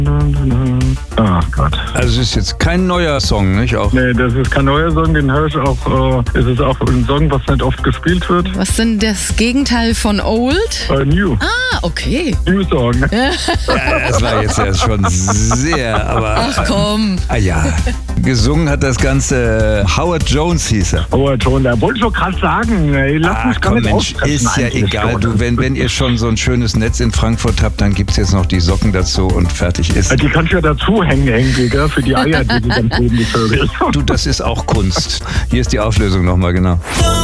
Ach Gott. Also es ist jetzt kein neuer Song, nicht? Auch Nee, das ist kein neuer Song, den höre ich auch. Es ist auch ein Song, was nicht oft gespielt wird. Was ist denn das Gegenteil von old? New. Ah, okay. New Song. ja, das war jetzt ja schon sehr, aber... Ach komm. Ah ja, gesungen hat das Ganze Howard Jones hieß er. Oh, Ton, da wollte ich doch gerade sagen. Ey, lass mich gar Komm nicht Mensch, aussprechen ist ja eigentlich, egal. oder? Du, wenn ihr schon so ein schönes Netz in Frankfurt habt, dann gibt's jetzt noch die Socken dazu und fertig ist. Die kannst du ja dazu hängen, gell, für die Eier, die sie dann geben, die Vögel. Du, das ist auch Kunst. Hier ist die Auflösung nochmal genau.